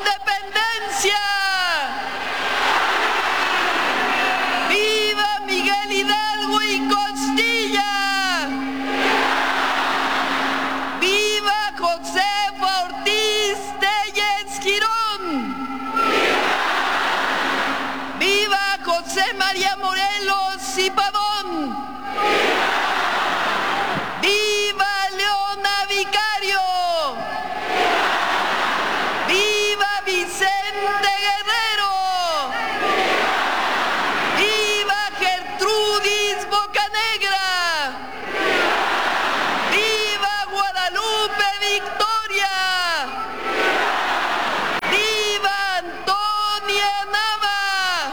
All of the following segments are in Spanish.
independencia! ¡Viva Miguel Hidalgo y Costilla! ¡Viva Josefa Ortiz Tellez Girón! ¡Viva José María Morelos y Pavón! ¡Viva Leona Vicario! ¡Viva Vicente Guerrero! ¡Viva Gertrudis Bocanegra! ¡Viva Guadalupe Victoria! ¡Viva Antonia Nava!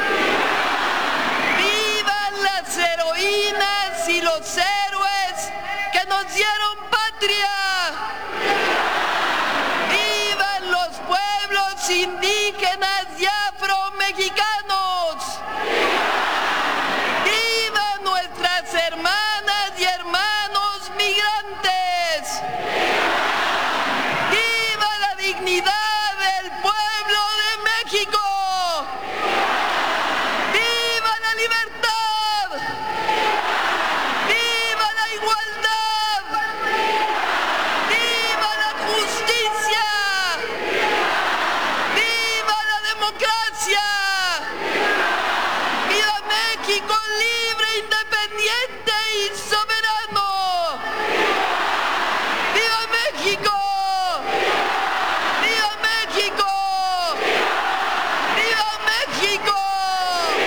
¡Vivan las heroínas y los héroes que nos dieron patria! ¡Vivan los pueblos indígenas y afromexicanos! ¡Vivan nuestras hermanas y hermanos migrantes! ¡Viva la dignidad del pueblo de México! ¡Viva la libertad! ¡Viva la igualdad! ¡Viva la justicia! ¡Viva la democracia! ¡Viva México libre, independiente y soberano!